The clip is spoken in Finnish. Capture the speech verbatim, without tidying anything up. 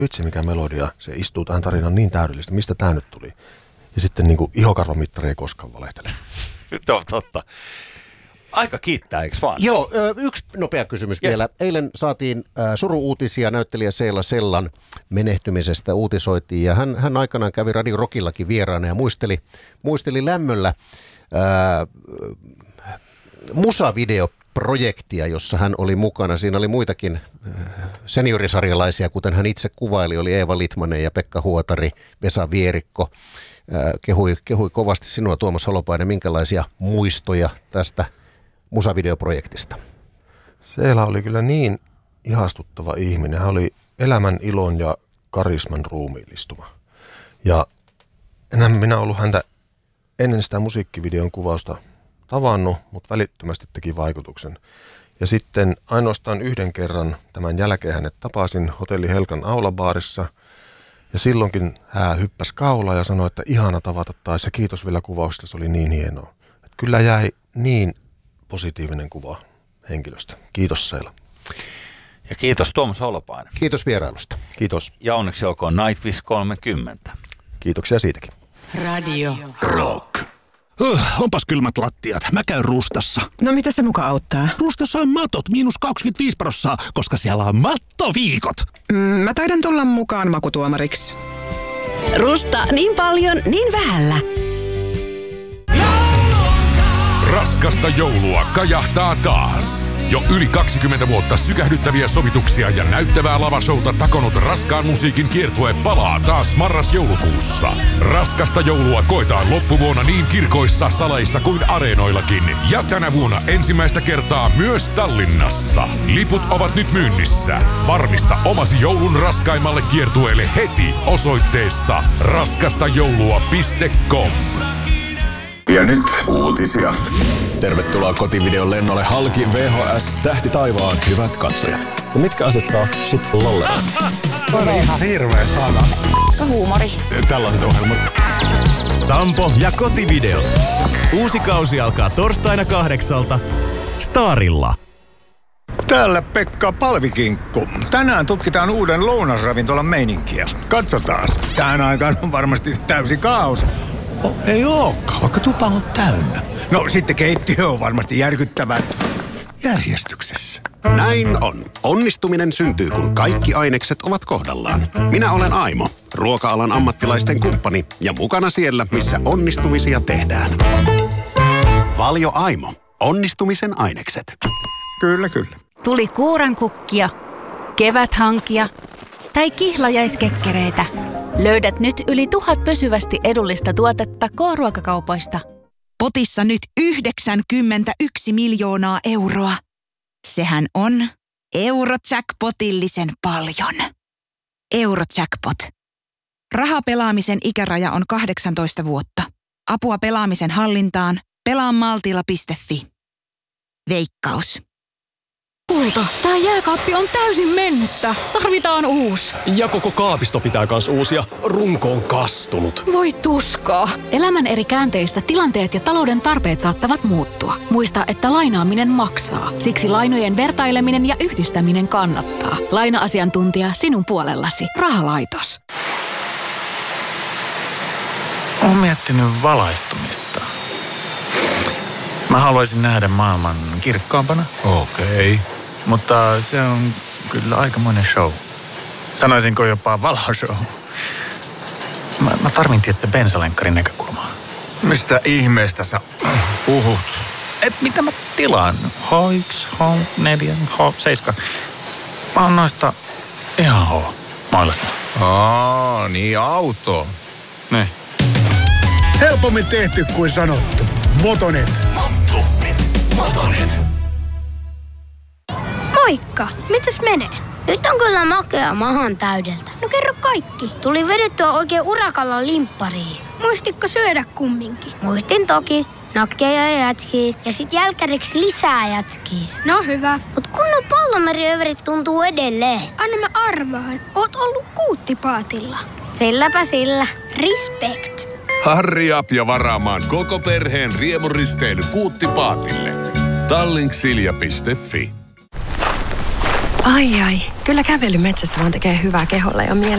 vitsi mikä melodia, se istuu tähän tarinaan niin täydellisesti, mistä tämä nyt tuli. Ja sitten niin kuin ihokarvamittari ei koskaan valehtele. Totta. Aika kiittää, eikö vaan? Joo, yksi nopea kysymys yes. vielä. Eilen saatiin suru-uutisia näyttelijä Seela Sellan menehtymisestä, uutisoitiin. Ja hän, hän aikanaan kävi Radio Rockillakin vieraana ja muisteli, muisteli lämmöllä ää, musavideoprojektia, jossa hän oli mukana. Siinä oli muitakin seniorisarjalaisia, kuten hän itse kuvaili, oli Eeva Litmanen ja Pekka Huotari, Vesa Vierikko. Kehui, kehui kovasti sinua, Tuomas Holopainen, minkälaisia muistoja tästä musavideoprojektista? Seela oli kyllä niin ihastuttava ihminen. Hän oli elämän ilon ja karisman ruumiillistuma. Ja enhän minä ollut häntä ennen sitä musiikkivideon kuvausta tavannut, mutta välittömästi teki vaikutuksen. Ja sitten ainoastaan yhden kerran tämän jälkeen hänet tapasin Hotelli Helkan aulabaarissa. Ja silloinkin hän hyppäsi kaulaa ja sanoi, että ihana tavata taas ja kiitos vielä kuvauksesta, se oli niin hienoa. Että kyllä jäi niin positiivinen kuva henkilöstä. Kiitos Seela. Ja kiitos Tuomas Holopainen. Kiitos vierailusta. Kiitos. Ja onneksi olkoon Nightwish kolmekymmentä. Kiitoksia siitäkin. Radio Rock. Uh, onpas kylmät lattiat. Mä käyn Rustassa. No mitä se muka auttaa? Rustassa on matot, miinus kaksikymmentäviisi prosenttia, koska siellä on mattoviikot. Mm, mä taidan tulla mukaan makutuomariksi. Rusta niin paljon, niin vähällä. Raskasta joulua kajahtaa taas. Jo yli kaksikymmentä vuotta sykähdyttäviä sovituksia ja näyttävää lavashouta takonut raskaan musiikin kiertue palaa taas marras-joulukuussa. Raskasta joulua koetaan loppuvuonna niin kirkoissa, saleissa kuin areenoillakin. Ja tänä vuonna ensimmäistä kertaa myös Tallinnassa. Liput ovat nyt myynnissä. Varmista omasi joulun raskaimmalle kiertueelle heti osoitteesta raskastajoulua piste com. Ja nyt uutisia. Tervetuloa kotivideon lennolle halki V H S Tähti taivaan, hyvät katsojat. Ja mitkä asiat saa sit lollera? On ihan hirveä sana. Koska huumori. Tällaiset ohjelmat. Sampo ja kotivideot. Uusi kausi alkaa torstaina kahdeksalta Starilla. Täällä Pekka Palvikinkku. Tänään tutkitaan uuden lounasravintolan meininkiä. Katsotaan. Tähän aikaan on varmasti täysi kaos. Oh, ei ookaan, vaikka tupa on täynnä. No sitten keittiö on varmasti järkyttävän järjestyksessä. Näin on. Onnistuminen syntyy, kun kaikki ainekset ovat kohdallaan. Minä olen Aimo, ruoka-alan ammattilaisten kumppani ja mukana siellä, missä onnistumisia tehdään. Valio Aimo. Onnistumisen ainekset. Kyllä, kyllä. Tuli kuurankukkia, keväthankia tai kihlajaiskekkereitä. Löydät nyt yli tuhat pysyvästi edullista tuotetta K-ruokakaupoista. Potissa nyt yhdeksänkymmentäyksi miljoonaa euroa. Sehän on Eurojackpotillisen paljon. Eurojackpot. Rahapelaamisen ikäraja on kahdeksantoista vuotta. Apua pelaamisen hallintaan. pelaa maltilla piste fi. Veikkaus. Kulta, tää jääkaappi on täysin mennyttä. Tarvitaan uusi. Ja koko kaapisto pitää kans uusia. Runko on kastunut. Voi tuskaa. Elämän eri käänteissä tilanteet ja talouden tarpeet saattavat muuttua. Muista, että lainaaminen maksaa. Siksi lainojen vertaileminen ja yhdistäminen kannattaa. Laina-asiantuntija sinun puolellasi. Rahalaitos. Olen miettinyt valaistumista. Mä haluaisin nähdä maailman kirkkaampana. Okei. Okay. Mutta se on kyllä aikamoinen show. Sanoisinko jopa valoshow. Mä, mä tarvin tietysti bensalenkkarin näkökulmaa. Mistä ihmeestä sä puhut? Et mitä mä tilaan? H yksi, H neljä, H seitsemän. Mä oon noista ihan H. Mailasena. Aa, niin auto. Ne. Helpommin tehty kuin sanottu. Motonet. Motonet. Motonet. Moikka, mitäs menee? Nyt on kyllä makea mahan täydeltä. No kerro kaikki. Tuli vedettyä oikein urakalla limppariin. Muistitko syödä kumminkin? Muistin toki. Nakkeja ja jätkiä. Ja sit jälkäriksi lisää jätkiä. No hyvä. Mut kunnon pallomeriyöverit tuntuu edelleen. Anna mä arvaan. Oot ollut kuuttipaatilla. Silläpä sillä. Respect. Harri up ja varaamaan koko perheen riemuristeily Kuuttipaatille. Tallinksilja piste fi. Ai ai, kyllä kävely metsässä vaan tekee hyvää keholle ja mielelle.